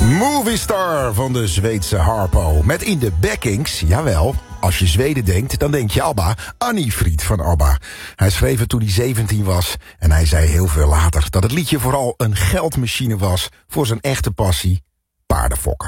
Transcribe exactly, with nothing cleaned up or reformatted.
Movie Star van de Zweedse Harpo. Met in de backings, jawel, als je Zweden denkt, dan denk je ABBA, Annie Fried van ABBA. Hij schreef het toen hij zeventien was en hij zei heel veel later dat het liedje vooral een geldmachine was voor zijn echte passie, paardenfokken.